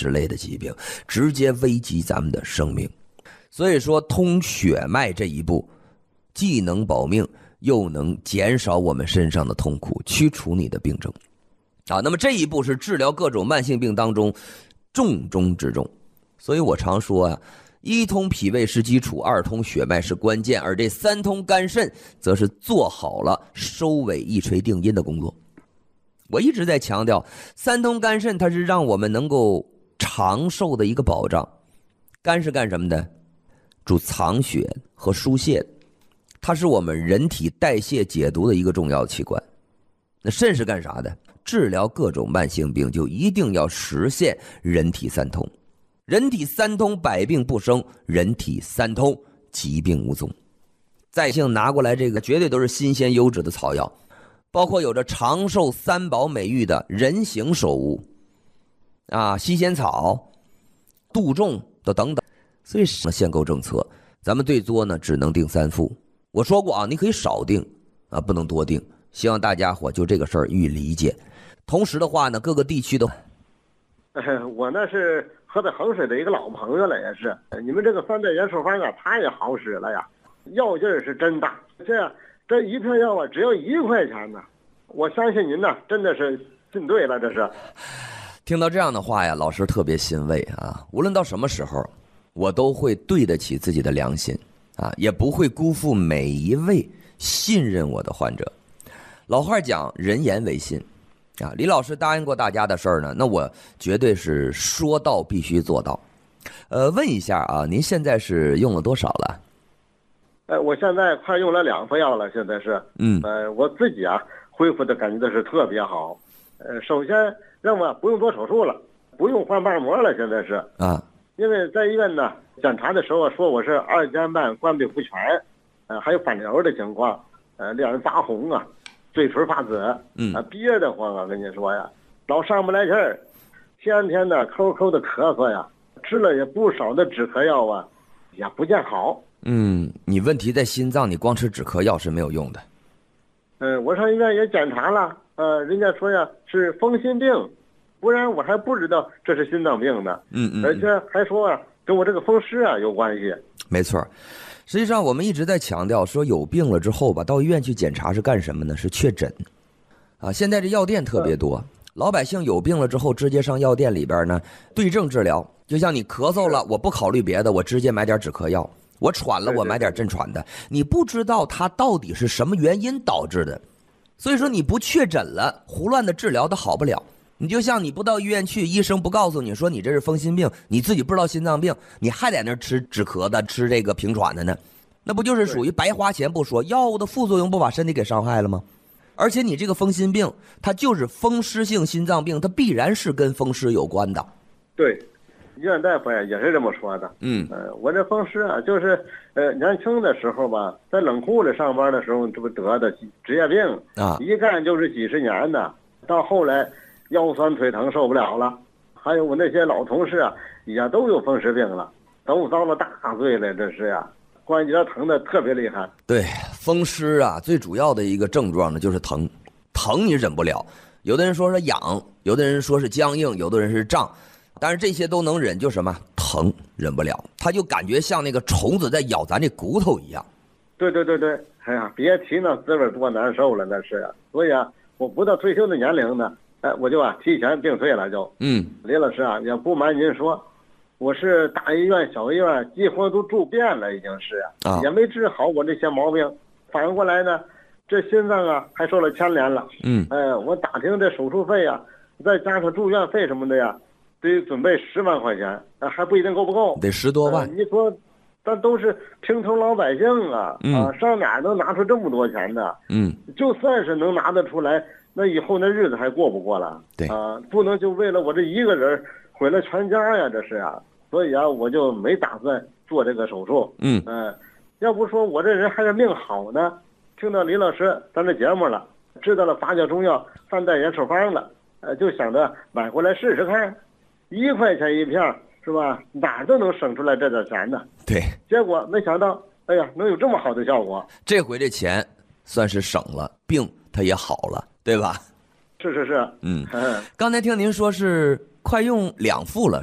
之类的疾病，直接危及咱们的生命。所以说通血脉这一步既能保命，又能减少我们身上的痛苦，驱除你的病症那么这一步是治疗各种慢性病当中重中之重。所以我常说一通脾胃是基础，二通血脉是关键，而这三通肝肾则是做好了收尾一锤定音的工作。我一直在强调，三通肝肾它是让我们能够长寿的一个保障。肝是干什么的？主藏血和疏泄，它是我们人体代谢解毒的一个重要器官。那肾是干啥的？治疗各种慢性病就一定要实现人体三通。人体三通，百病不生；人体三通，疾病无踪。再幸拿过来这个绝对都是新鲜优质的草药，包括有着长寿三宝美誉的人形首乌西仙草、杜仲的等等。所以限购政策咱们最多呢只能定3副。我说过你可以少定不能多定，希望大家伙就这个事儿予以理解。同时的话呢，各个地区的我那是河北衡水的一个老朋友了，也是你们这个3代延寿方太好使了呀，药劲儿是真大。这一片药只要1块钱呢，我相信您呢真的是信对了。这是听到这样的话老师特别欣慰无论到什么时候我都会对得起自己的良心也不会辜负每一位信任我的患者。老话讲人言为信李老师答应过大家的事儿呢，那我绝对是说到必须做到。问一下您现在是用了多少了？ 我现在快用了2副药了，现在是我自己恢复的感觉的是特别好。首先让我不用做手术了，不用换瓣膜了，现在是因为在医院呢检查的时候说我是2间半关闭不全，还有反流的情况，脸上发红嘴唇发紫，憋得慌跟你说老上不来气儿，天天的抠抠的咳嗽吃了也不少的止咳药也不见好。 你问题在心脏，你光吃止咳药是没有用的。 我上医院也检查了，人家说是风心病，不然我还不知道这是心脏病呢。而且还说跟我这个风湿有关系。 没错，实际上我们一直在强调说有病了之后到医院去检查是干什么呢？是确诊现在这药店特别多，老百姓有病了之后直接上药店里边呢对症治疗。就像你咳嗽了，我不考虑别的，我直接买点止咳药；我喘了，我买点镇喘的。你不知道它到底是什么原因导致的，所以说你不确诊了，胡乱的治疗都好不了。你就像你不到医院去，医生不告诉你说你这是风心病，你自己不知道心脏病，你还在那吃止咳的，吃这个平喘的呢，那不就是属于白花钱不说，药物的副作用不把身体给伤害了吗？而且你这个风心病它就是风湿性心脏病，它必然是跟风湿有关的。 对，医院大夫也是这么说的。我这风湿就是年轻的时候在冷库里上班的时候这不得的职业病一干就是几十年的，到后来腰酸腿疼受不了了，还有我那些老同事也都有风湿病了，都遭了大罪了，这是关节疼的特别厉害。 对，风湿最主要的一个症状呢就是疼你忍不了，有的人说是痒，有的人说是僵硬，有的人是胀，但是这些都能忍，就什么疼忍不了，他就感觉像那个虫子在咬咱这骨头一样。 对，别提那滋味多难受了，那是所以我不到退休的年龄呢，我就提前病退了就。李老师也不瞒您说，我是大医院小医院几乎都住遍了，已经是也没治好我这些毛病。反过来呢，这心脏还受了牵连了。我打听这手术费再加上住院费什么的得准备10万块钱，还不一定够不够， 得10多万。 你说咱都是平头老百姓上哪能拿出这么多钱呢？就算是能拿得出来，那以后那日子还过不过了？ 对不能就为了我这一个人毁了全家这是所以我就没打算做这个手术。要不说我这人还是命好呢，听到李老师咱这节目了，知道了发酵中药3代延寿方了，就想着买回来试试看，1块钱一片是吧？哪儿都能省出来这点钱呢。 对， 结果没想到能有这么好的效果。 这回这钱算是省了，病它也好了，对吧？ 是。 刚才听您说是快用2副了。